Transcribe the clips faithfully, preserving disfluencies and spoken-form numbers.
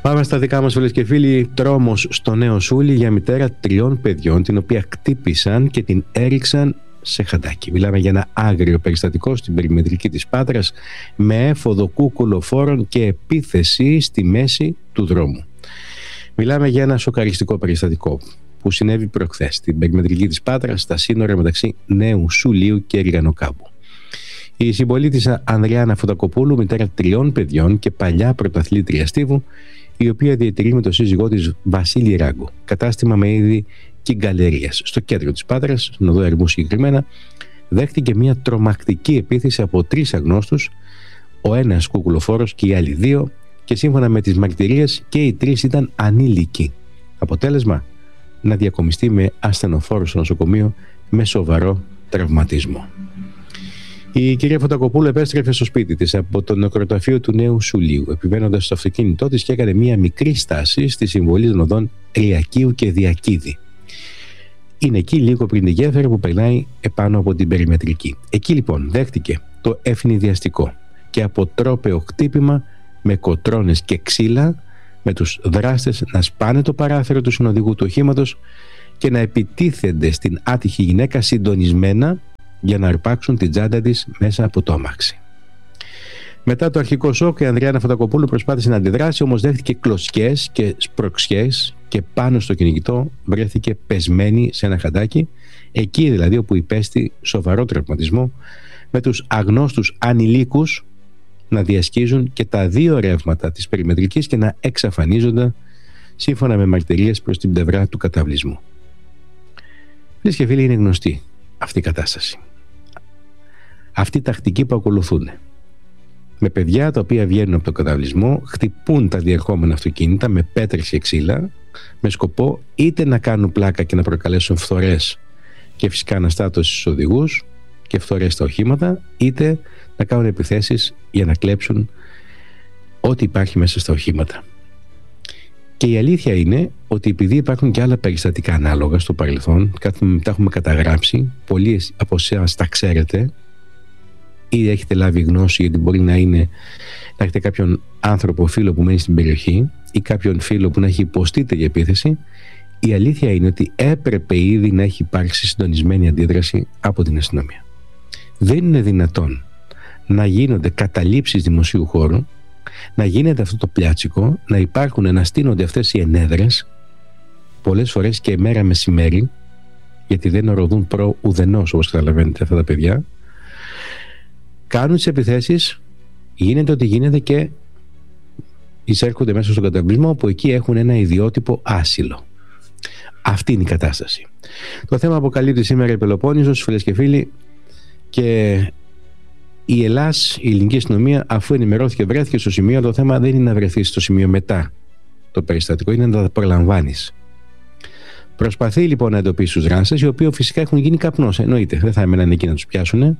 Πάμε στα δικά μας, φίλες και φίλοι. Τρόμος στο Νέο Σούλι για μητέρα τριών παιδιών, την οποία χτύπησαν και την έριξαν σε χαντάκι. Μιλάμε για ένα άγριο περιστατικό στην περιμετρική της Πάτρας, με έφοδο κούκκουλο φόρων και επίθεση στη μέση του δρόμου. Μιλάμε για ένα σοκαριστικό περιστατικό που συνέβη προχθές στην περιμετρική της Πάτρας, στα σύνορα μεταξύ Νέου Σουλίου και Ριγανοκάμπου. Η συμπολίτησα Ανδριάννα Φωτακοπούλου, μητέρα τριών παιδιών και παλιά πρωταθλήτρια στίβου, η οποία διατηρεί με τον σύζυγό της Βασίλη Ράγκο κατάστημα με είδη κιγκαλερίας στο κέντρο της Πάτρας, στην οδό Ερμού συγκεκριμένα, δέχτηκε μια τρομακτική επίθεση από τρεις αγνώστους, ο ένας κουκουλοφόρος και οι άλλοι δύο, και σύμφωνα με τις μαρτυρίες και οι τρεις ήταν ανήλικοι. Αποτέλεσμα, να διακομιστεί με ασθενοφόρο στο νοσοκομείο με σοβαρό τραυματισμό. Η κυρία Φωτακοπούλου επέστρεφε στο σπίτι της από το νεκροταφείο του Νέου Σουλίου, επιβαίνοντας στο αυτοκίνητό της, και έκανε μια μικρή στάση στη συμβολή των οδών Ριακίου και Διακίδη. Είναι εκεί λίγο πριν τη γέφυρα που περνάει επάνω από την περιμετρική. Εκεί λοιπόν δέχτηκε το ευνηδιαστικό και αποτρόπαιο χτύπημα με κοτρώνες και ξύλα, με τους δράστες να σπάνε το παράθυρο του συνοδηγού του οχήματος και να επιτίθενται στην άτυχη γυναίκα συντονισμένα για να αρπάξουν την τσάντα της μέσα από το αμάξι. Μετά το αρχικό σοκ, η Ανδριάννα Φωτακοπούλου προσπάθησε να αντιδράσει, όμως δέχτηκε κλωτσιές και σπρωξιές και πάνω στο κυνηγητό βρέθηκε πεσμένη σε ένα χαντάκι, εκεί δηλαδή όπου υπέστη σοβαρό τραυματισμό, με τους αγνώστους ανηλίκους να διασκίζουν και τα δύο ρεύματα της περιμετρικής και να εξαφανίζονται, σύμφωνα με μαρτυρίες προς την πλευρά του καταβλισμού. Φίλες και φίλοι, είναι γνωστή αυτή η κατάσταση, αυτή η τακτική που ακολουθούν, με παιδιά τα οποία βγαίνουν από το καταβλισμό, χτυπούν τα διερχόμενα αυτοκίνητα με πέτρες και ξύλα, με σκοπό είτε να κάνουν πλάκα και να προκαλέσουν φθορές και φυσικά αναστάτωση στους οδηγούς και φθορές στα οχήματα, είτε να κάνουν επιθέσεις για να κλέψουν ό,τι υπάρχει μέσα στα οχήματα. Και η αλήθεια είναι ότι επειδή υπάρχουν και άλλα περιστατικά ανάλογα στο παρελθόν, τα έχουμε καταγράψει, πολλοί από εσάς τα ξέρετε ή έχετε λάβει γνώση, γιατί μπορεί να είναι να έχετε κάποιον άνθρωπο, φίλο που μένει στην περιοχή ή κάποιον φίλο που να έχει υποστεί τέτοια επίθεση. Η αλήθεια είναι ότι έπρεπε ήδη να έχει υπάρξει συντονισμένη αντίδραση από την αστυνομία. Δεν είναι δυνατόν να γίνονται καταλήψεις δημοσίου χώρου, να γίνεται αυτό το πλιάτσικο, να υπάρχουν, να στείνονται αυτές οι ενέδρες πολλές φορές και μέρα μεσημέρι, γιατί δεν οροδούν προ ουδενός, όπως καταλαβαίνετε αυτά τα παιδιά, κάνουν τις επιθέσεις, γίνεται ότι γίνεται και εισέρχονται μέσα στον καταβλισμό, όπου εκεί έχουν ένα ιδιότυπο άσυλο. Αυτή είναι η κατάσταση. Το θέμα αποκαλύπτει σήμερα η Πελοπόννησος, φίλες και φίλοι, και η Ελλάς, η ελληνική αστυνομία, αφού ενημερώθηκε, βρέθηκε στο σημείο. Το θέμα δεν είναι να βρεθεί στο σημείο μετά το περιστατικό, είναι να τα προλαμβάνεις. Προσπαθεί λοιπόν να εντοπίσει τους δράστες, οι οποίοι φυσικά έχουν γίνει καπνός. Εννοείται, δεν θα έμεναν εκεί να τους πιάσουν.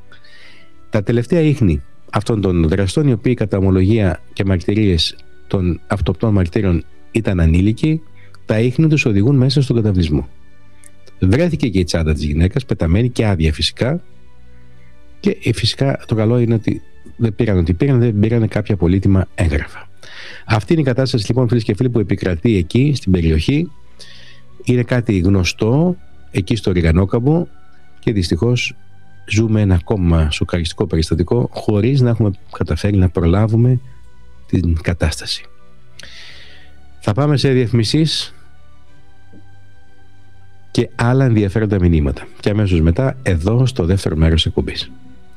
Τα τελευταία ίχνη αυτών των δραστών, οι οποίοι κατά ομολογία και μαρτυρίες των αυτοπτών μαρτύρων ήταν ανήλικοι, τα ίχνη τους οδηγούν μέσα στον καταβλισμό. Βρέθηκε και η τσάντα της γυναίκας, πεταμένη και άδεια φυσικά. Και φυσικά το καλό είναι ότι δεν πήραν ότι πήραν, δεν πήραν κάποια πολύτιμα έγγραφα. Αυτή είναι η κατάσταση λοιπόν, φίλες και φίλοι, που επικρατεί εκεί στην περιοχή. Είναι κάτι γνωστό εκεί στο Ριγανόκαμπο και δυστυχώς ζούμε ένα ακόμα σοκαριστικό περιστατικό χωρίς να έχουμε καταφέρει να προλάβουμε την κατάσταση. Θα πάμε σε διαφημίσεις και άλλα ενδιαφέροντα μηνύματα και αμέσως μετά εδώ στο δεύτερο μέρος της εκπομπής.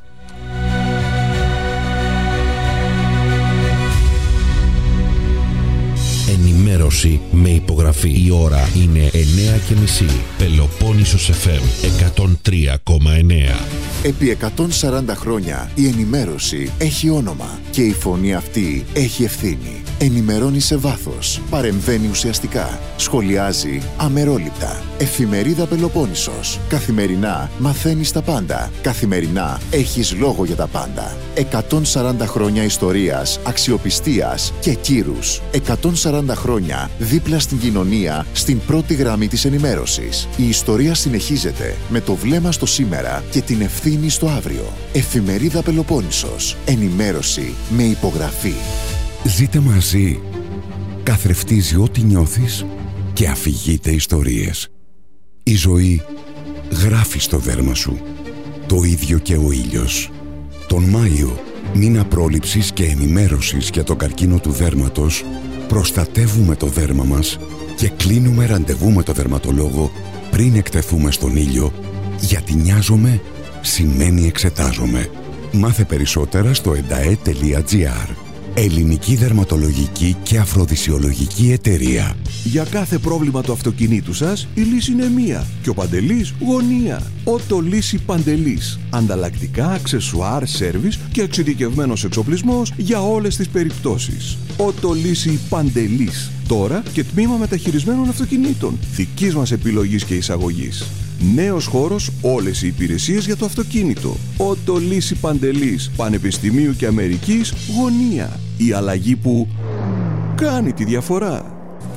Ενημέρωση με υπογραφή. Η ώρα είναι εννιά και μισή. Πελοπόννησος εφ εμ εκατόν τρία κόμμα εννιά. Επί εκατόν σαράντα χρόνια η ενημέρωση έχει όνομα και η φωνή αυτή έχει ευθύνη. Ενημερώνει σε βάθος, παρεμβαίνει ουσιαστικά, σχολιάζει αμερόληπτα. Εφημερίδα Πελοπόννησος. Καθημερινά μαθαίνεις τα πάντα. Καθημερινά έχεις λόγο για τα πάντα. εκατόν σαράντα χρόνια ιστορίας, αξιοπιστίας και κύρους. εκατόν σαράντα χρόνια δίπλα στην κοινωνία, στην πρώτη γραμμή της ενημέρωσης. Η ιστορία συνεχίζεται με το βλέμμα στο σήμερα και την ευθύνη στο αύριο. Εφημερίδα Πελοπόννησος. Ενημέρωση με υπογραφή. Ζείτε μαζί. καθρεφτίζει ό,τι νιώθεις και αφηγείται ιστορίες. Η ζωή γράφει στο δέρμα σου. Το ίδιο και ο ήλιος. Τον Μάιο, μήνα πρόληψης και ενημέρωσης για το καρκίνο του δέρματος, προστατεύουμε το δέρμα μας και κλείνουμε ραντεβού με το δερματολόγο πριν εκτεθούμε στον ήλιο, γιατί νοιάζομαι σημαίνει εξετάζομαι. Μάθε περισσότερα στο εντα-ε τελεία τζι άρ. Ελληνική Δερματολογική και Αφροδισιολογική Εταιρεία. Για κάθε πρόβλημα του αυτοκινήτου σας, η λύση είναι μία. Και ο Παντελής γωνία. Οτολύση Παντελής. Ανταλλακτικά, αξεσουάρ, σέρβις και εξειδικευμένος εξοπλισμός για όλες τις περιπτώσεις. Οτολύση Παντελής. Τώρα και τμήμα μεταχειρισμένων αυτοκινήτων. Δικής μας επιλογής και εισαγωγής. Νέος χώρος, όλες οι υπηρεσίες για το αυτοκίνητο. Οτολύση Παντελής, Πανεπιστημίου και Αμερικής, γωνία. Η αλλαγή που κάνει τη διαφορά.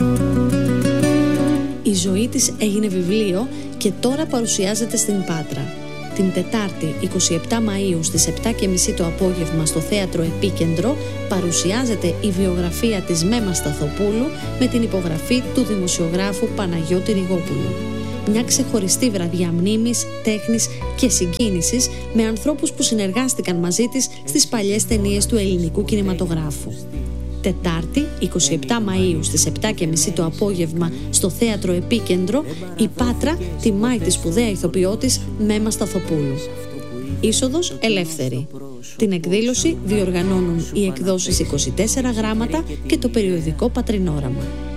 Η ζωή της έγινε βιβλίο και τώρα παρουσιάζεται στην Πάτρα. Την Τετάρτη εικοστή εβδόμη Μαΐου στις επτά και μισή το απόγευμα στο Θέατρο Επίκεντρο παρουσιάζεται η βιογραφία της Μέμα Σταθοπούλου με την υπογραφή του δημοσιογράφου Παναγιώτη Ριγόπουλου. Μια ξεχωριστή βραδιά μνήμης, τέχνης και συγκίνησης με ανθρώπους που συνεργάστηκαν μαζί της στις παλιές ταινίες του ελληνικού κινηματογράφου. Τετάρτη, εικοστή εβδόμη Μαΐου στις επτά και μισή το απόγευμα στο Θέατρο Επίκεντρο, η Πάτρα τιμάει τη σπουδαία ηθοποιό της Μέμα Σταθοπούλου. Είσοδος ελεύθερη. Την εκδήλωση διοργανώνουν οι εκδόσεις είκοσι τέσσερα γράμματα και το περιοδικό Πατρινόραμα.